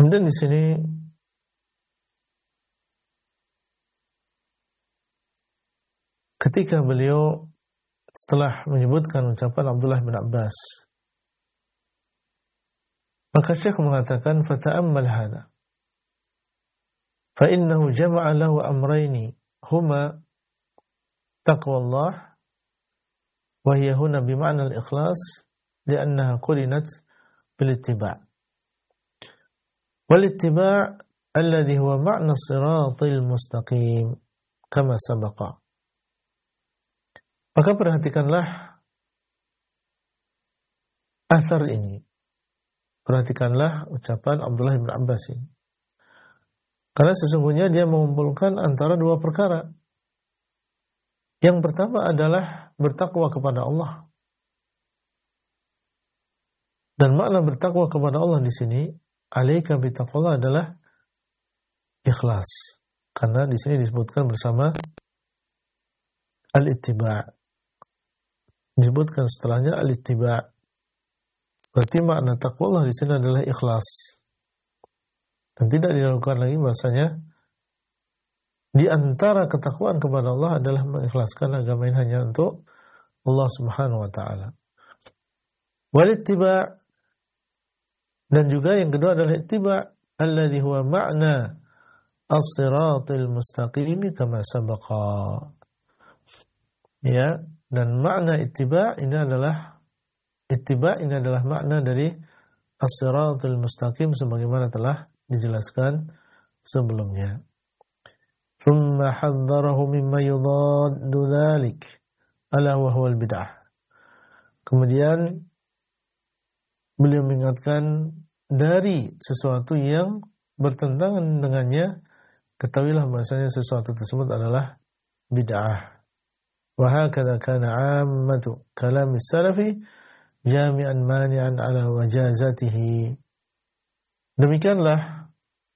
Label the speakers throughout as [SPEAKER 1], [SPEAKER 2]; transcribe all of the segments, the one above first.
[SPEAKER 1] Kemudian di sini ketika beliau setelah menyebutkan ucapan Abdullah bin Abbas, maka Syekh mengatakan fata'ammal hadha fa innahu jama'a lahu amrayni huma taqwallah wa hiya huna bima'na al-ikhlas li'annaha qurinat bil ittiba'. Wal ittiba' alladhi huwa ma'na as-siratil mustaqim kama sabaqa. Maka perhatikanlah asar ini. Perhatikanlah ucapan Abdullah bin Abbas ini. Karena sesungguhnya dia mengumpulkan antara dua perkara. Yang pertama adalah bertakwa kepada Allah. Dan makna bertakwa kepada Allah di sini, alaika bitaqwallah, adalah ikhlas. Karena di sini disebutkan bersama al-ittiba'. Disebutkan setelahnya al-ittiba'. Berarti makna takwa Allah di sini adalah ikhlas. Dan tidak dilakukan lagi bahasanya di antara ketakwaan kepada Allah adalah mengikhlaskan agama ini hanya untuk Allah Subhanahu wa taala. Wal ittiba', dan juga yang kedua adalah ittiba' alladhi huwa ma'na as-siratil mustaqim kama sabaqa. Ya, dan makna ittiba' ini adalah makna dari as-siratul mustaqim sebagaimana telah dijelaskan sebelumnya. Thumma hadzarahu mimma yudaddu dzalik ala wa huwa al-bid'ah. Kemudian beliau mengingatkan dari sesuatu yang bertentangan dengannya, ketahuilah bahasanya sesuatu tersebut adalah bid'ah. Wa hakadha kana 'ammatu kalam as-salafi jami'an mani'an ala wajazatihi. Demikianlah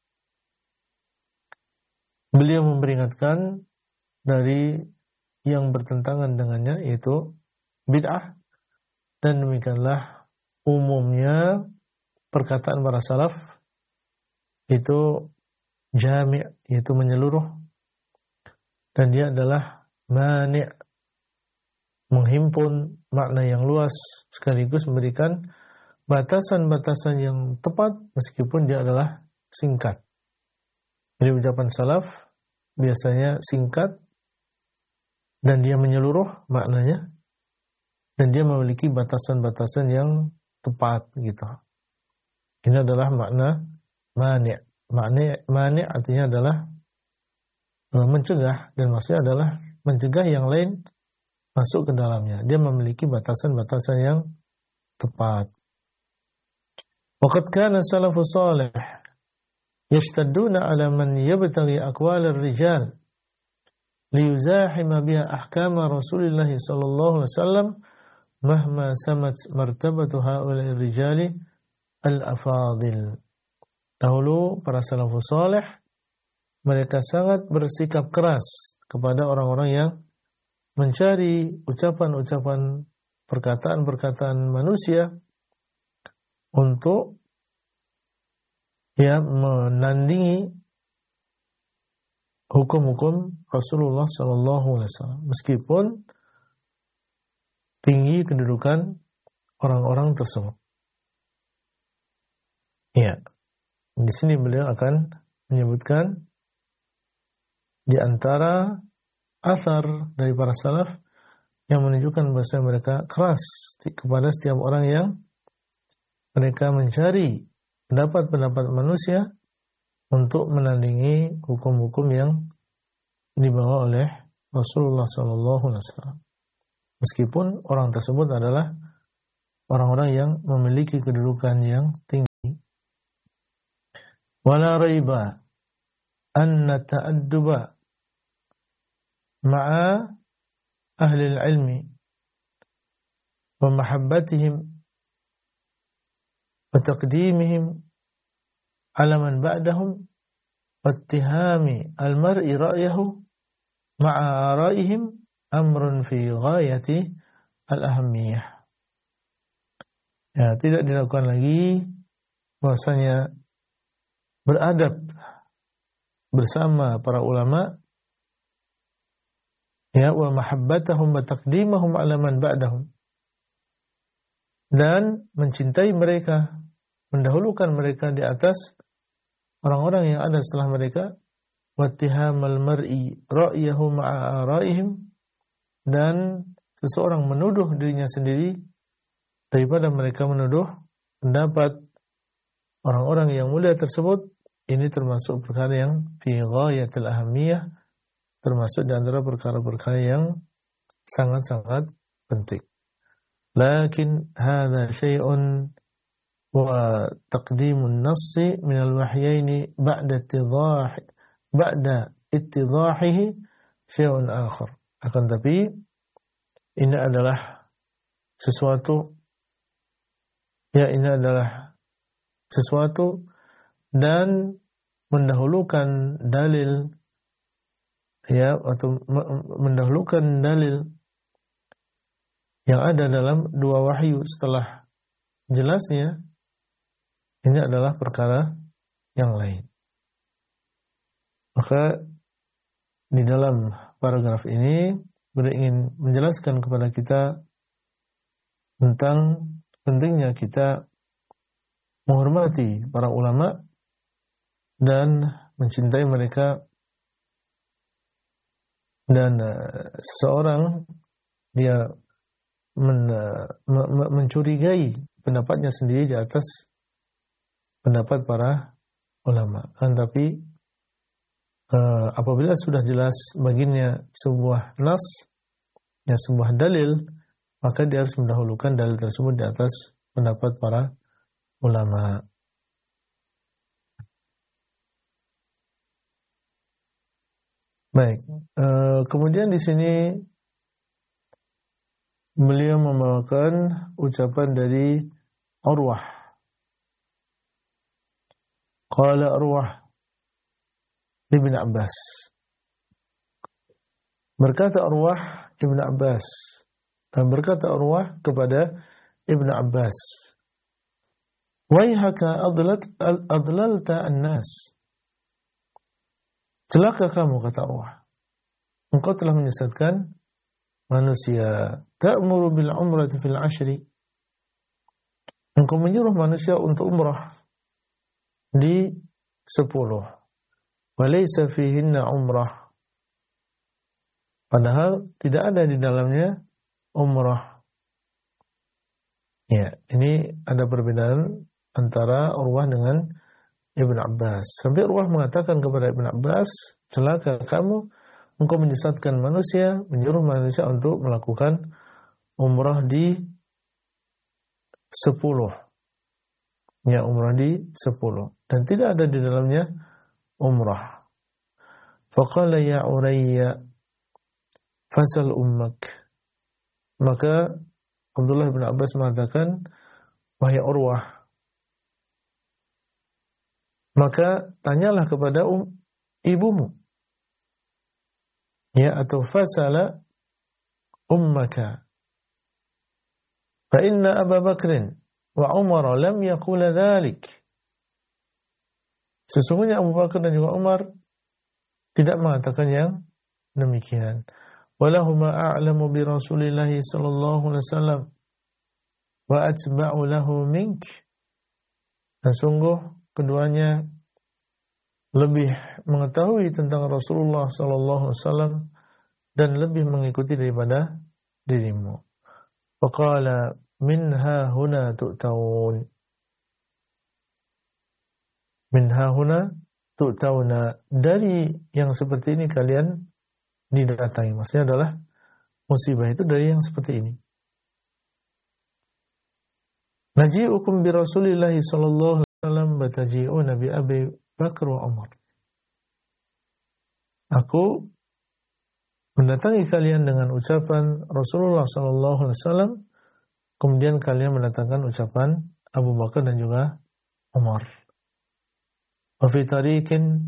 [SPEAKER 1] beliau memperingatkan dari yang bertentangan dengannya, yaitu bid'ah. Dan demikianlah umumnya perkataan para salaf itu jami', yaitu menyeluruh, dan dia adalah mani', menghimpun makna yang luas sekaligus memberikan batasan-batasan yang tepat meskipun dia adalah singkat. Jadi ucapan salaf biasanya singkat dan dia menyeluruh maknanya, dan dia memiliki batasan-batasan yang tepat gitu. Ini adalah makna mani'. Mani' artinya adalah mencegah, dan maksudnya adalah mencegah yang lain masuk ke dalamnya. Dia memiliki batasan-batasan yang tepat. Waqad kana salafus salih yashtadduna ala man yabtaghi aqwal ar-rijal liyuzahima biha ahkam Rasulullah sallallahu alaihi wasallam mahma samat martabatu haula'i ar-rijali al-afadil. Dahulu para salafus salih mereka sangat bersikap keras kepada orang-orang yang mencari ucapan-ucapan, perkataan-perkataan manusia untuk menandingi hukum-hukum Rasulullah sallallahu alaihi wasallam, meskipun tinggi kedudukan orang-orang tersebut. Ya, di sini beliau akan menyebutkan di antara asar dari para salaf yang menunjukkan bahwa mereka keras kepada setiap orang yang mereka mencari pendapat-pendapat manusia untuk menandingi hukum-hukum yang dibawa oleh Rasulullah SAW. Meskipun orang tersebut adalah orang-orang yang memiliki kedudukan yang tinggi. Wala raiba anna ta'adduba ma'a ahli al-ilmi wa mahabbatihim wa taqdimihim ala man ba'dahum wa ittihami al-mar'i ra'yahu ma'a ara'ihim amrun fi ghayati al-ahammiyah. Ya, tidak dilakukan lagi bahwasanya beradab bersama para ulama, ya, wa mahabbatahum wa taqdimahum ala man ba'dahum, dan mencintai mereka, mendahulukan mereka di atas orang-orang yang ada setelah mereka, wattihamal mar'i ra'yahu ma'a ara'ihim, dan seseorang menuduh dirinya sendiri daripada mereka menuduh pendapat orang-orang yang mulia tersebut. Ini termasuk perkara yang fi ghayatil ahamiyah, termasuk di antara perkara-perkara yang sangat-sangat penting. Lakin hadza syai'un wa taqdimun nassi min al-wahyaini ba'da ittidahihi syai'un akhar. Akan tapi ini adalah sesuatu, ya, ini adalah sesuatu dan mendahulukan dalil, ya, atau mendahulukan dalil yang ada dalam dua wahyu setelah jelasnya, ini adalah perkara yang lain. Maka di dalam paragraf ini beliau ingin menjelaskan kepada kita tentang pentingnya kita menghormati para ulama dan mencintai mereka, dan seseorang dia mencurigai pendapatnya sendiri di atas pendapat para ulama. Kan tapi apabila sudah jelas baginya sebuah nas, ya, sebuah dalil, maka dia harus mendahulukan dalil tersebut di atas pendapat para ulama. Baik, kemudian di sini beliau membawakan ucapan dari Urwah. Qala Urwah Ibn Abbas. Berkata Urwah Ibn Abbas, berkata Urwah kepada Ibn Abbas, "Waihaka adlalta an-nas." Celaka kamu, kata Urwah, engkau telah menyesatkan manusia. Ta'muru bil umrati fil ashri. Engkau menyuruh manusia untuk umrah di 10. Walaysa fihinna umrah. Padahal tidak ada di dalamnya umrah. Ya, ini ada perbedaan antara Urwah dengan Ibn Abbas. Sampai Urwah mengatakan kepada Ibn Abbas, celaka kamu, engkau menyesatkan manusia, menyuruh manusia untuk melakukan umrah di 10. Ya, umrah di 10. Dan tidak ada di dalamnya umrah. Faqala ya Urayya fasal ummak. Maka Abdullah bin Abbas mengatakan, wahai Urwah, maka tanyalah kepada ibumu. Ya, atau fasala ummaka. Fa inna Abu Bakr wa Umar lam yaqula dzalik. Sesungguhnya Abu Bakar dan juga Umar tidak mengatakan yang demikian. Walahuma a'lamu bi Rasulillah sallallahu alaihi wasallam wa atba'u lahu mink. Dan sungguh keduanya lebih mengetahui tentang Rasulullah sallallahu alaihi wasallam dan lebih mengikuti daripada dirimu. Faqala minha huna tu'taun. Minha huna tu'tauna, dari yang seperti ini kalian didatangi. Maksudnya adalah musibah itu dari yang seperti ini. Naji'ukum bi Rasulillahi sallallahu alaihi wasallam bataji'una bi Abi Bakar wa Umar. Aku mendatangi kalian dengan ucapan Rasulullah sallallahu alaihi wasallam, kemudian kalian mendatangkan ucapan Abu Bakar dan juga Umar. Wa fi tariqin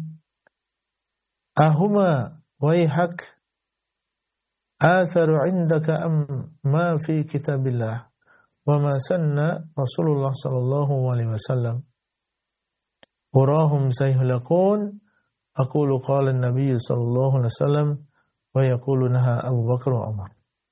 [SPEAKER 1] ahuma waihak atharu indaka am ma fi kitabillah wa ma sanna Rasulullah sallallahu alaihi wasallam. urahum sayhulakun aqulu qala an-nabiy sallallahu alaihi wasallam wa yaqulunaha Abu Bakar wa Umar.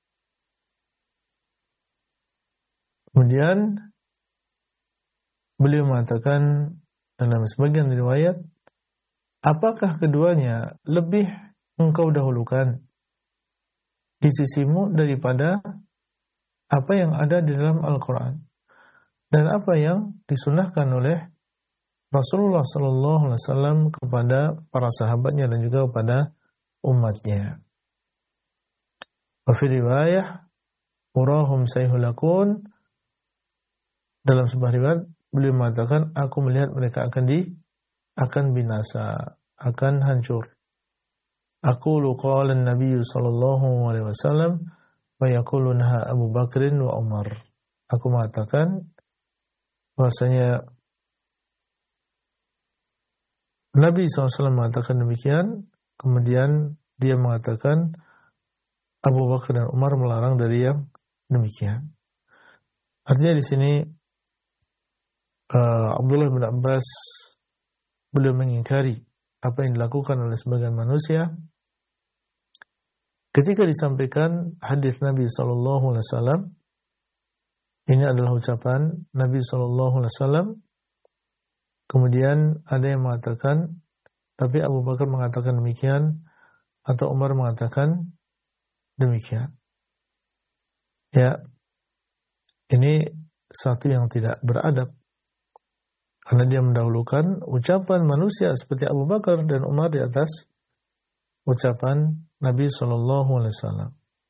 [SPEAKER 1] Kemudian beliau mengatakan dalam sebagian riwayat, apakah keduanya lebih engkau dahulukan di sisimu daripada apa yang ada di dalam Al-Quran dan apa yang disunahkan oleh Rasulullah Sallallahu Alaihi Wasallam kepada para sahabatnya dan juga kepada umatnya. Wa fi riwayah urahum sayhulakun, dalam sebuah riwayat beliau mengatakan, aku melihat mereka akan binasa, akan hancur. Aqulu qala an-nabiy sallallahu alaihi wasallam wa yaqulunaha Abu Bakr wa Umar. Aku mengatakan bahwasanya Nabi SAW mengatakan demikian, kemudian dia mengatakan Abu Bakar dan Umar melarang dari yang demikian. Artinya di sini Abdullah bin Abbas beliau mengingkari apa yang dilakukan oleh sebagian manusia ketika disampaikan hadis Nabi SAW. Ini adalah ucapan Nabi SAW. Kemudian ada yang mengatakan, tapi Abu Bakar mengatakan demikian atau Umar mengatakan demikian. Ya, ini satu yang tidak beradab. Karena dia mendahulukan ucapan manusia seperti Abu Bakar dan Umar di atas ucapan Nabi SAW.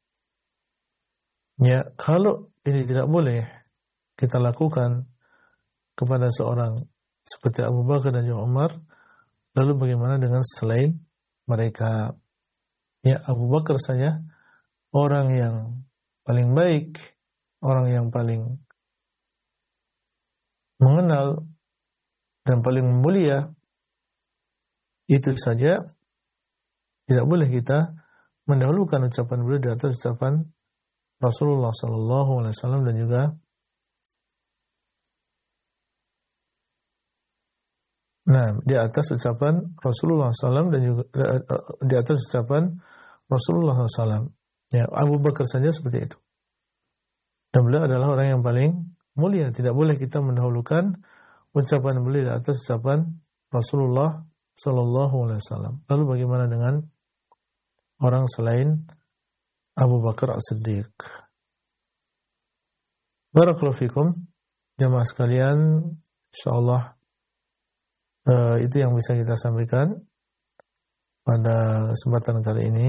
[SPEAKER 1] Ya, kalau ini tidak boleh kita lakukan kepada seorang seperti Abu Bakar dan juga Umar, lalu bagaimana dengan selain mereka? Ya, Abu Bakar saja orang yang paling baik, orang yang paling mengenal dan paling mulia, itu saja tidak boleh kita mendahulukan ucapan beliau di atas ucapan Rasulullah SAW dan juga di atas ucapan Rasulullah SAW dan juga di atas ucapan Rasulullah SAW. Ya, Abu Bakar saja seperti itu. Dan beliau adalah orang yang paling mulia. Tidak boleh kita mendahulukan ucapan beliau di atas ucapan Rasulullah SAW. Lalu bagaimana dengan orang selain Abu Bakar As-Siddiq? Barakallahu fikum, jamaah sekalian, insyaallah itu yang bisa kita sampaikan pada kesempatan kali ini,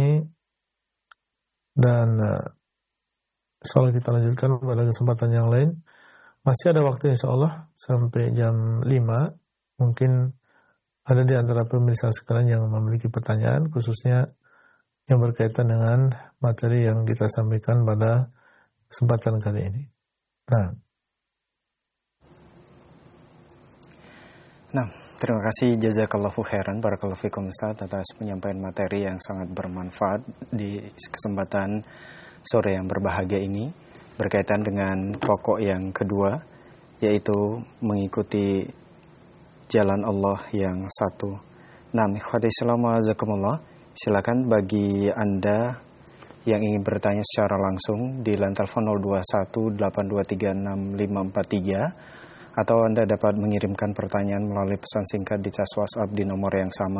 [SPEAKER 1] dan insyaallah kita lanjutkan pada kesempatan yang lain. Masih ada waktu insyaallah sampai jam 5. Mungkin ada di antara pemirsa sekalian yang memiliki pertanyaan, khususnya yang berkaitan dengan materi yang kita sampaikan pada kesempatan kali ini.
[SPEAKER 2] Nah, terima kasih jazakallahu khairan barakallahu fikum Ustaz atas penyampaian materi yang sangat bermanfaat di kesempatan sore yang berbahagia ini berkaitan dengan pokok yang kedua, yaitu mengikuti jalan Allah yang satu. Nah, ikhwati Islam wajazakumullah, silakan bagi Anda yang ingin bertanya secara langsung di line telepon 0218236543, atau Anda dapat mengirimkan pertanyaan melalui pesan singkat di cas WhatsApp di nomor yang sama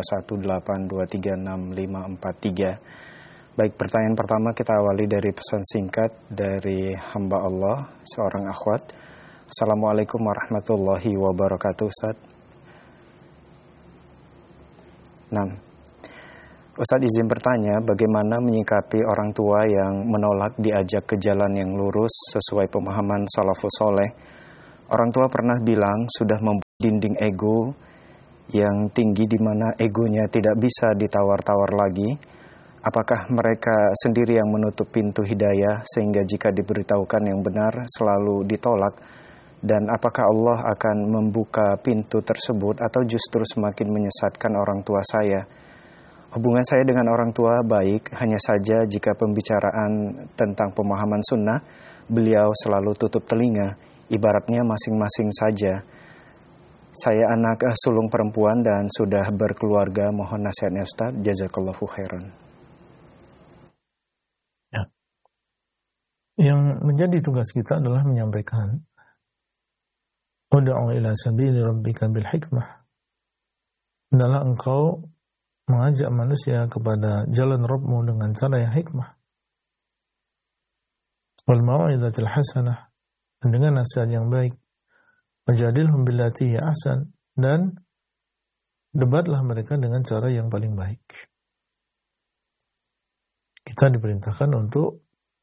[SPEAKER 2] 0218236543. Baik, pertanyaan pertama kita awali dari pesan singkat dari hamba Allah, seorang akhwat. Assalamualaikum warahmatullahi wabarakatuh, Ustaz. Ustaz izin bertanya, bagaimana menyikapi orang tua yang menolak diajak ke jalan yang lurus sesuai pemahaman salafus soleh? Orang tua pernah bilang sudah membuat dinding ego yang tinggi di mana egonya tidak bisa ditawar-tawar lagi. Apakah mereka sendiri yang menutup pintu hidayah sehingga jika diberitahukan yang benar selalu ditolak? Dan apakah Allah akan membuka pintu tersebut atau justru semakin menyesatkan orang tua saya? Hubungan saya dengan orang tua baik, hanya saja jika pembicaraan tentang pemahaman sunnah, beliau selalu tutup telinga, ibaratnya masing-masing saja. Saya anak sulung perempuan dan sudah berkeluarga. Mohon nasihatnya Ustaz. Jazakallahu khairan.
[SPEAKER 1] Ya. Yang menjadi tugas kita adalah menyampaikan ud'u ila sabili rabbika bil hikmah. Adalah engkau mengajak manusia kepada jalan Rabbmu dengan cara yang hikmah. Wal mau'izatil hasanah, dengan nasihat yang baik. Wajadilhum billati hiya ahsan, dan debatlah mereka dengan cara yang paling baik. Kita diperintahkan untuk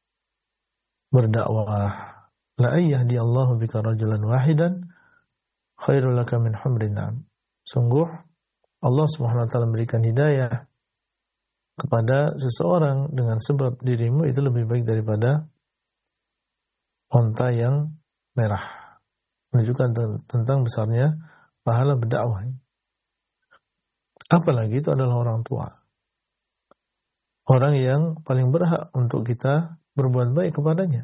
[SPEAKER 1] berdakwah. La ayyahdi Allahu bika rajulan wahidan khairul laka min humrin na'am. Sungguh Allah Subhanahu wa taala memberikan hidayah kepada seseorang dengan sebab dirimu itu lebih baik daripada onta yang merah. Menunjukkan tentang besarnya pahala berdakwah. Apalagi itu adalah orang tua. Orang yang paling berhak untuk kita berbuat baik kepadanya.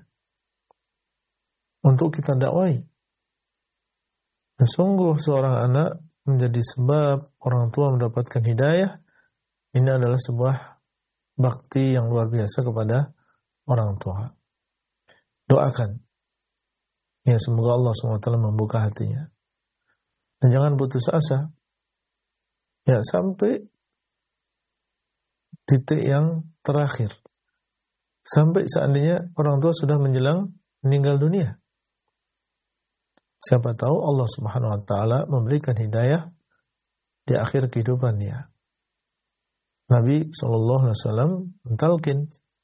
[SPEAKER 1] Untuk kita dakwai. Dan sungguh seorang anak menjadi sebab orang tua mendapatkan hidayah. Ini adalah sebuah bakti yang luar biasa kepada orang tua. Doakan. Ya, semoga Allah SWT membuka hatinya. Dan jangan putus asa. Ya, sampai titik yang terakhir. Sampai seandainya orang tua sudah menjelang meninggal dunia. Siapa tahu Allah Subhanahu wa taala memberikan hidayah di akhir kehidupannya. Nabi SAW mentalkin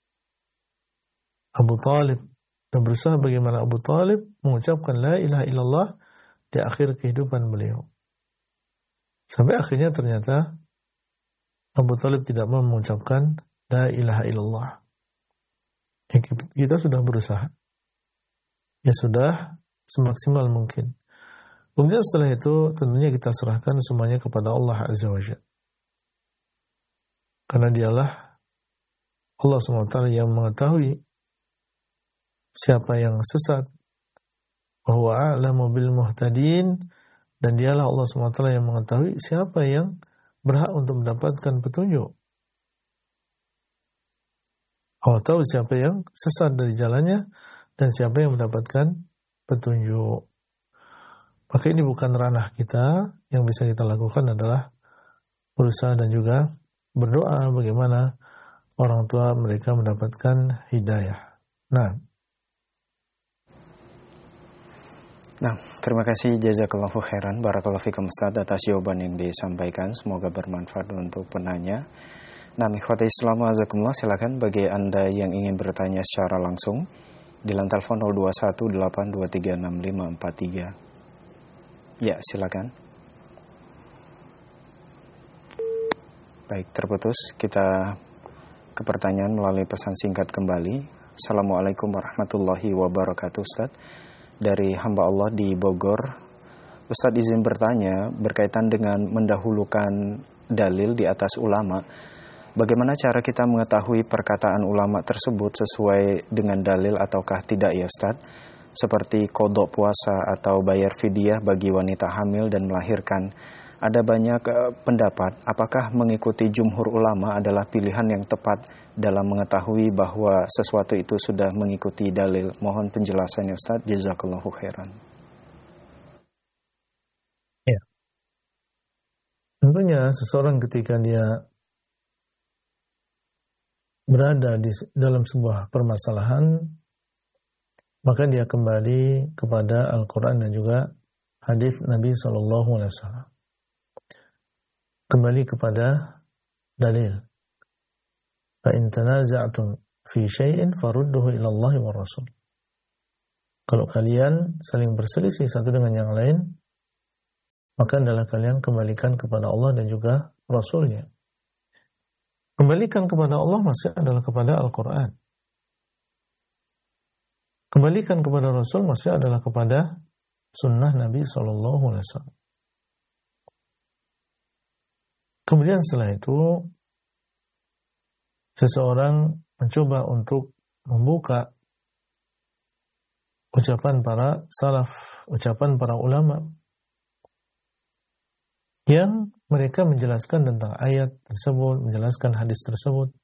[SPEAKER 1] Abu Talib dan berusaha bagaimana Abu Talib mengucapkan la ilaha illallah di akhir kehidupan beliau. Sampai akhirnya ternyata Abu Talib tidak mau mengucapkan la ilaha illallah. Ya, kita sudah berusaha. Ya sudah semaksimal mungkin. Kemudian setelah itu tentunya kita serahkan semuanya kepada Allah Azza wa Jalla. Karena dialah Allah SWT yang mengetahui siapa yang sesat. Wa huwa a'lamu bil muhtadin, dan dialah Allah SWT yang mengetahui siapa yang berhak untuk mendapatkan petunjuk. Allah tahu siapa yang sesat dari jalannya dan siapa yang mendapatkan petunjuk. Maka ini bukan ranah kita. Yang bisa kita lakukan adalah berusaha dan juga berdoa bagaimana orang tua mereka mendapatkan hidayah. Nah,
[SPEAKER 2] terima kasih jazakallahu khairan. Barakallahu fikum Ustaz atas jawaban yang disampaikan. Semoga bermanfaat untuk penanya. Nah, ikhwati Islam azakumullah, silakan bagi Anda yang ingin bertanya secara langsung di line telepon 0218236543. Ya, silakan. Baik, terputus. Kita ke pertanyaan melalui pesan singkat kembali. Assalamualaikum warahmatullahi wabarakatuh Ustaz. Dari hamba Allah di Bogor. Ustaz izin bertanya berkaitan dengan mendahulukan dalil di atas ulama. Bagaimana cara kita mengetahui perkataan ulama tersebut sesuai dengan dalil ataukah tidak ya Ustaz? Seperti qada puasa atau bayar fidyah bagi wanita hamil dan melahirkan. Ada banyak pendapat apakah mengikuti jumhur ulama adalah pilihan yang tepat dalam mengetahui bahwa sesuatu itu sudah mengikuti dalil. Mohon penjelasannya Ustaz. Jazakallahu khairan.
[SPEAKER 1] Ya. Tentunya seseorang ketika dia berada di dalam sebuah permasalahan, maka dia kembali kepada Al-Quran dan juga hadis Nabi SAW. Kembali kepada dalil. فَإِن تَنَازَعْتُمْ فِي شَيْءٍ فَرُدُّهُ إِلَى اللَّهِ وَالرَّسُولِ. Kalau kalian saling berselisih satu dengan yang lain, maka adalah kalian kembalikan kepada Allah dan juga Rasulnya. Kembalikan kepada Allah maksudnya adalah kepada Al-Quran. Kembalikan kepada Rasul maksudnya adalah kepada sunnah Nabi SAW. Kemudian setelah itu, seseorang mencoba untuk membuka ucapan para salaf, ucapan para ulama. yang mereka menjelaskan tentang ayat tersebut, menjelaskan hadis tersebut.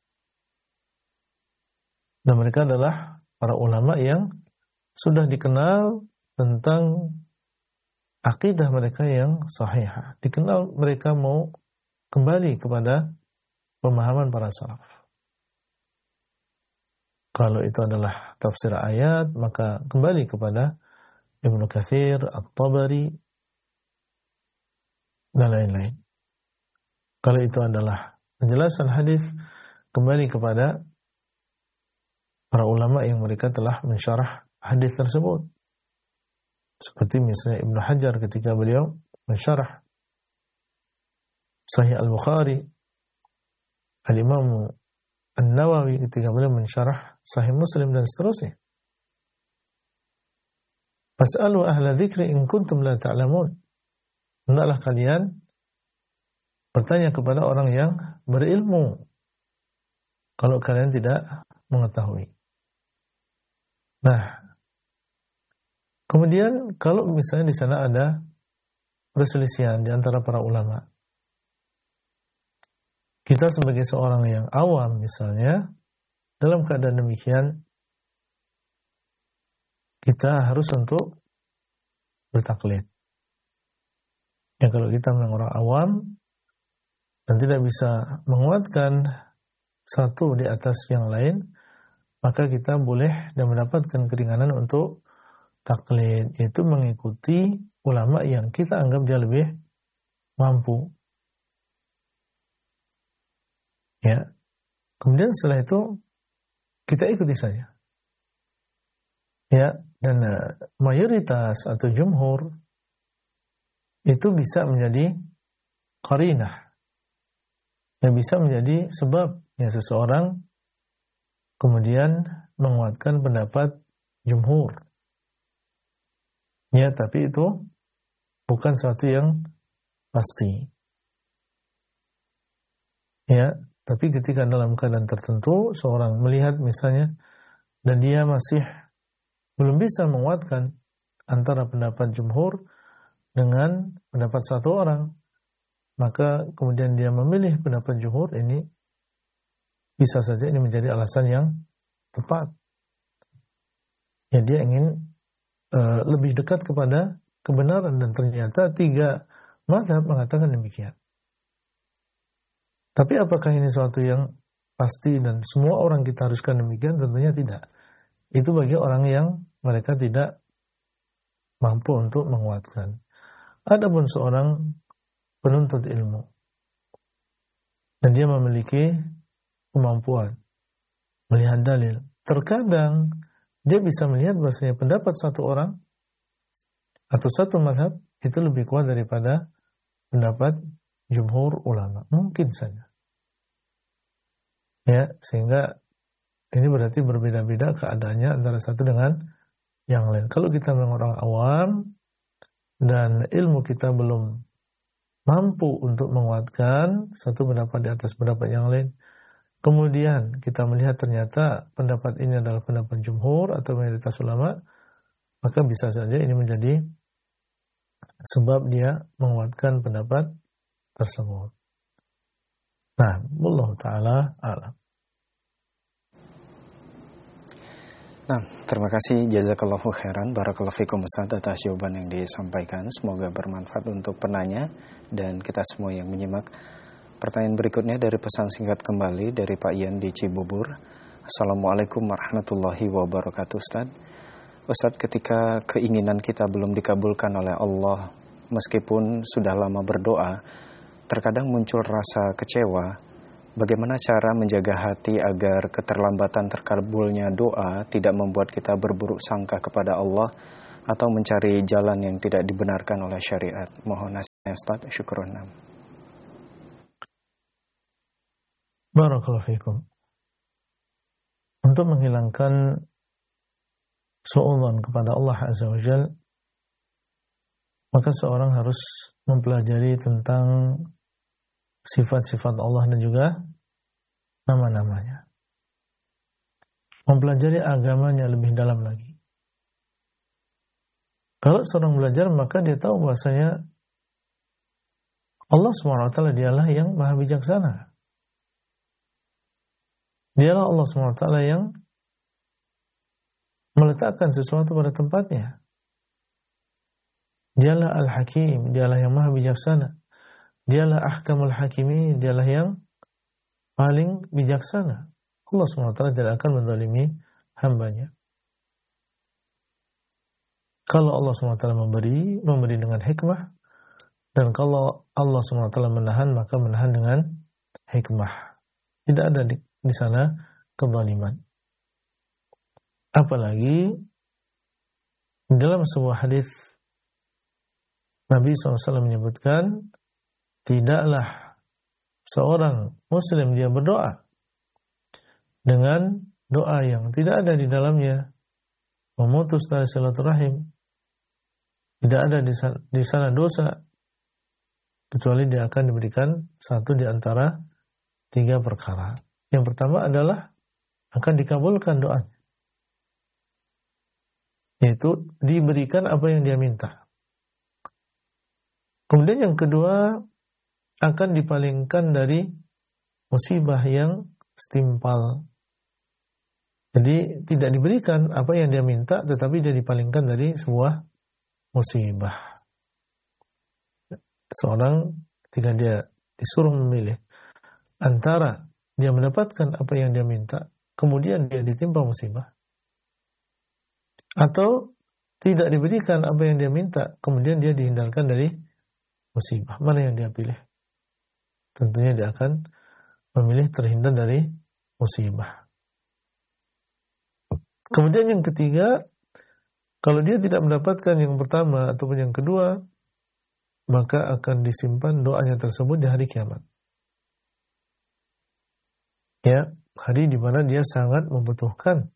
[SPEAKER 1] Dan mereka adalah para ulama yang sudah dikenal tentang akidah mereka yang sahihah. Dikenal mereka mau kembali kepada pemahaman para salaf. Kalau itu adalah tafsir ayat, maka kembali kepada Ibnu Katsir, At-Tabari, dan lain-lain. Kalau itu adalah penjelasan hadis, kembali kepada para ulama yang mereka telah mensyarah hadis tersebut. Seperti misalnya Ibnu Hajar ketika beliau mensyarah Sahih Al-Bukhari, Al-Imam An-Nawawi ketika beliau mensyarah Sahih Muslim, dan seterusnya. Fas'alu ahla dzikri in kuntum la ta'lamun. Hendaklah kalian bertanya kepada orang yang berilmu kalau kalian tidak mengetahui. Nah, kemudian kalau misalnya di sana ada perselisihan di antara para ulama, kita sebagai seorang yang awam misalnya, dalam keadaan demikian kita harus untuk bertaklid. Ya, kalau kita memang orang awam dan tidak bisa menguatkan satu di atas yang lain, maka kita boleh dan mendapatkan keringanan untuk taklid, yaitu mengikuti ulama yang kita anggap dia lebih mampu. Ya. Kemudian setelah itu kita ikuti saja. Ya, dan mayoritas atau jumhur itu bisa menjadi qarinah. Yang bisa menjadi sebab ya seseorang kemudian menguatkan pendapat jumhur. Ya, tapi itu bukan sesuatu yang pasti. Ya, tapi ketika dalam keadaan tertentu seorang melihat misalnya dan dia masih belum bisa menguatkan antara pendapat jumhur dengan pendapat satu orang, maka kemudian dia memilih pendapat jumhur, ini bisa saja ini menjadi alasan yang tepat. Ya, dia ingin lebih dekat kepada kebenaran, dan ternyata 3 mazhab mengatakan demikian. Tapi apakah ini sesuatu yang pasti dan semua orang kita haruskan demikian? Tentunya tidak. Itu bagi orang yang mereka tidak mampu untuk menguatkan. Adapun seorang penuntut ilmu dan dia memiliki kemampuan melihat dalil, terkadang dia bisa melihat bahwasanya pendapat satu orang atau satu mazhab itu lebih kuat daripada pendapat jumhur ulama. Mungkin saja. Ya, sehingga ini berarti berbeda-beda keadaannya antara satu dengan yang lain. Kalau kita memang orang awam dan ilmu kita belum mampu untuk menguatkan satu pendapat di atas pendapat yang lain, kemudian kita melihat ternyata pendapat ini adalah pendapat jumhur atau mayoritas ulama, maka bisa saja ini menjadi sebab dia menguatkan pendapat tersebut. Nah, wallahu ta'ala a'lam.
[SPEAKER 2] Nah, terima kasih, jazakallahu khairan, barakallahu fikum Ustaz atas jawaban yang disampaikan. Semoga bermanfaat untuk penanya dan kita semua yang menyimak. Pertanyaan berikutnya dari pesan singkat kembali dari Pak Ian di Cibubur. Assalamualaikum warahmatullahi wabarakatuh Ustaz. Ustaz, ketika keinginan kita belum dikabulkan oleh Allah, meskipun sudah lama berdoa, terkadang muncul rasa kecewa. Bagaimana cara menjaga hati agar keterlambatan terkabulnya doa tidak membuat kita berburuk sangka kepada Allah atau mencari jalan yang tidak dibenarkan oleh syariat? Mohon nasihatnya Ustaz, syukron.
[SPEAKER 1] Barakallahu fikum. Untuk menghilangkan su'udzon kepada Allah Azza wa Jalla, maka seorang harus mempelajari tentang sifat-sifat Allah dan juga nama-namanya. Mempelajari agamanya lebih dalam lagi. Kalau seorang belajar, maka dia tahu bahwasanya Allah SWT dialah yang maha bijaksana. Dialah Allah SWT yang meletakkan sesuatu pada tempatnya. Dialah Al-Hakim, dialah yang maha bijaksana. Dialah Ahkamul Hakimin, dialah yang paling bijaksana. Allah SWT tidak akan menzalimi hambanya. Kalau Allah SWT memberi dengan hikmah. Dan kalau Allah SWT menahan, maka menahan dengan hikmah. Tidak ada di sana kezaliman. Apalagi dalam sebuah hadis Nabi SAW menyebutkan, tidaklah seorang muslim dia berdoa dengan doa yang tidak ada di dalamnya memutus tali silaturahim, tidak ada di sana dosa, kecuali dia akan diberikan satu di antara 3 perkara. Yang pertama adalah akan dikabulkan doanya, yaitu diberikan apa yang dia minta. Kemudian yang kedua, akan dipalingkan dari musibah yang setimpal. Jadi tidak diberikan apa yang dia minta, tetapi dia dipalingkan dari sebuah musibah. Seorang ketika dia disuruh memilih antara dia mendapatkan apa yang dia minta, kemudian dia ditimpa musibah, atau tidak diberikan apa yang dia minta, kemudian dia dihindarkan dari musibah, mana yang dia pilih? Tentunya dia akan memilih terhindar dari musibah. Kemudian yang ketiga, kalau dia tidak mendapatkan yang pertama ataupun yang kedua, maka akan disimpan doanya tersebut di hari kiamat. Ya, hari di mana dia sangat membutuhkan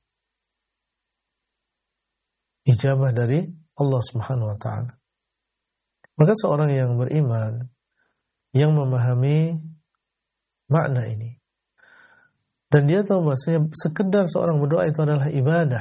[SPEAKER 1] ijabah dari Allah Subhanahu wa taala. Maka seorang yang beriman, yang memahami makna ini, dan dia tahu bahasanya sekedar seorang berdoa itu adalah ibadah.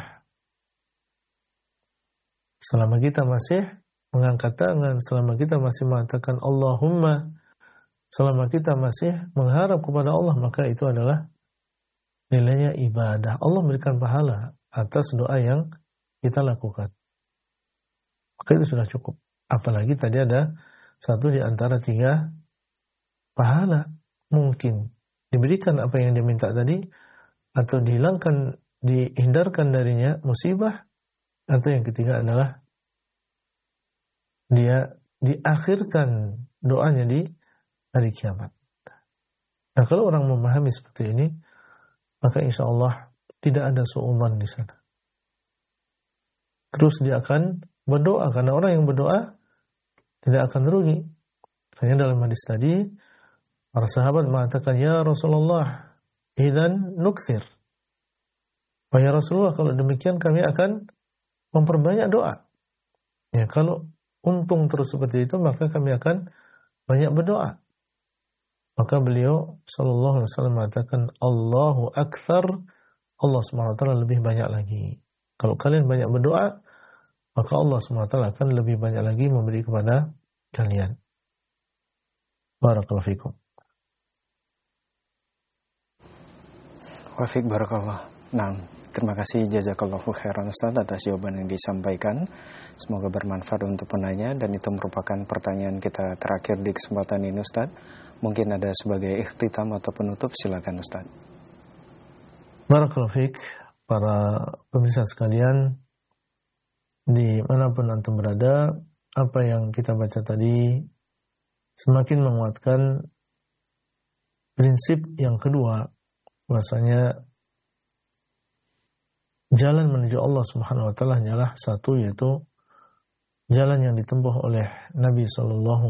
[SPEAKER 1] Selama kita masih mengangkat tangan, selama kita masih mengatakan Allahumma, selama kita masih mengharap kepada Allah, maka itu adalah nilainya ibadah. Allah memberikan pahala atas doa yang kita lakukan. Maka itu sudah cukup. Apalagi tadi ada satu di antara 3 pahala. Mungkin diberikan apa yang dia minta tadi, atau dihilangkan, dihindarkan darinya musibah, atau yang ketiga adalah dia diakhirkan doanya di hari kiamat. Nah, kalau orang memahami seperti ini, maka insya Allah tidak ada suudzon di sana. Terus dia akan berdoa, karena orang yang berdoa tidak akan rugi. Hanya dalam hadis tadi, para sahabat mengatakan, ya Rasulullah, idzan nukthir. Ya Rasulullah, kalau demikian kami akan memperbanyak doa. Ya, kalau untung terus seperti itu, maka kami akan banyak berdoa. Maka beliau sallallahu alaihi wasallam mengatakan, Allahu akthar, Allah SWT lebih banyak lagi. Kalau kalian banyak berdoa, maka Allah SWT akan lebih banyak lagi memberi kepada kalian. Barakallahu fikum.
[SPEAKER 2] Wa fiik barakallah. Nah, terima kasih jazakallahu khairan Ustaz atas jawaban yang disampaikan. Semoga bermanfaat untuk penanya, dan itu merupakan pertanyaan kita terakhir di kesempatan ini Ustaz. Mungkin ada sebagai ikhtitam atau penutup, silakan Ustaz.
[SPEAKER 1] Barakallahu fiik, para pemirsa sekalian, dimanapun antum berada, apa yang kita baca tadi semakin menguatkan prinsip yang kedua, bahwasanya jalan menuju Allah Subhanahu wa taala hanyalah satu, yaitu jalan yang ditempuh oleh Nabi sallallahu